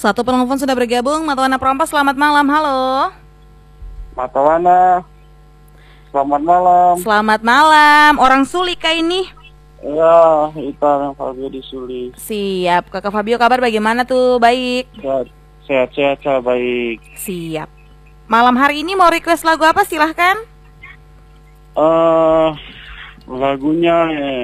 Satu penelpon sudah bergabung, Matawana Prompas, selamat malam, halo. Matawana, selamat malam. Selamat malam, orang Suli kah ini? Ya, Ita yang Fabio di Suli. Siap, Kakak Fabio kabar bagaimana tuh? Baik. Sehat, baik. Siap. Malam hari ini mau request lagu apa? Silahkan. Lagunya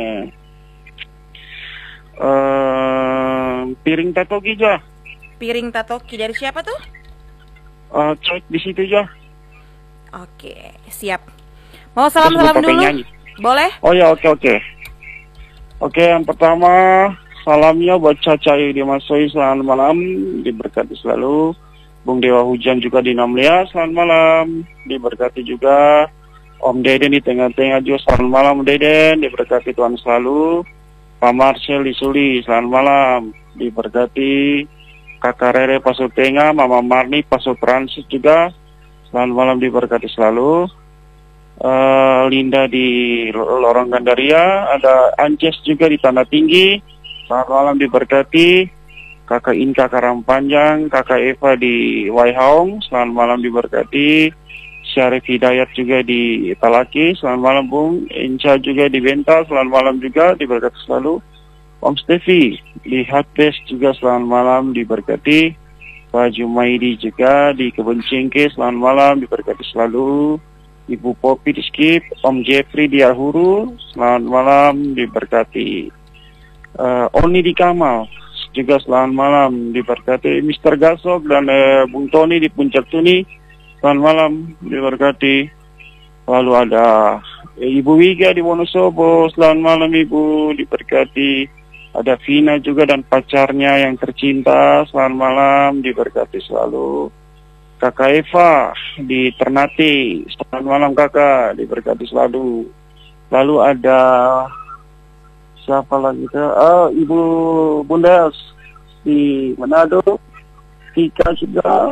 Piring Tatoki aja. Piring Tatoki dari siapa tuh? Cek di situ aja. Oke, siap. Mau salam-salam dulu? Nyanyi. Boleh? Oh ya, oke. Oke, yang pertama salamnya buat Caca di Masoi, selamat malam, diberkati selalu. Bung Dewa Hujan juga di Namlia, selamat malam, diberkati juga. Om Deden di tengah-tengah juga, selamat malam Om Deden, diberkati Tuhan selalu. Pak Marcel di Suli, selamat malam, diberkati. Kakak Rere Paso Tengah, Mama Marni Paso Transit juga, selamat malam, diberkati selalu. Linda di Lorong Gandaria, ada Ances juga di Tanah Tinggi, selamat malam, diberkati. Kakak Inka Karangpanjang, Kakak Eva di Waihaong, selamat malam, diberkati. Syarif Hidayat juga di Talaki, selamat malam Bung. Enca juga di Bental, selamat malam juga, diberkati selalu. Om Stevi di Hatbes juga, selamat malam, diberkati. Pak Jumaidi juga di Kebun Cengke, selamat malam, diberkati selalu. Ibu Popi di Skip, Om Jeffrey di Ahuru, selamat malam, diberkati. Oni di Kamal juga, selamat malam, diberkati. Mr. Gasok dan Bung Tony di Puncak Tuni, selamat malam, diberkati. Lalu ada Ibu Wiga di Wonosobo, selamat malam Ibu, diberkati. Ada Vina juga dan pacarnya yang tercinta, selamat malam, diberkati selalu. Kakak Eva di Ternate, selamat malam Kakak, diberkati selalu. Lalu ada siapa lagi tuh? Ibu Bundes di Manado, Tika juga,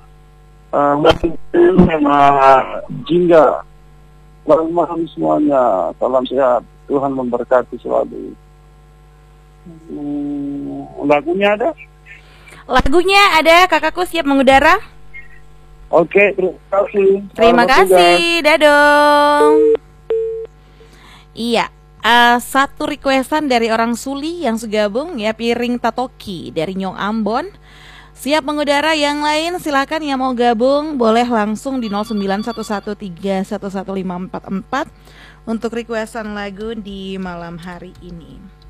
sama Jingga. Selamat malam semuanya, salam sehat, Tuhan memberkati selalu. Lagunya ada? Lagunya ada, kakakku siap mengudara? Oke, terima kasih. Terima kasih, dadong. Iya, satu requestan dari orang Suli yang segabung ya, Piring Tatoki dari Nyong Ambon. Siap mengudara, yang lain silakan yang mau gabung boleh langsung di 0911311544 untuk requestan lagu di malam hari ini.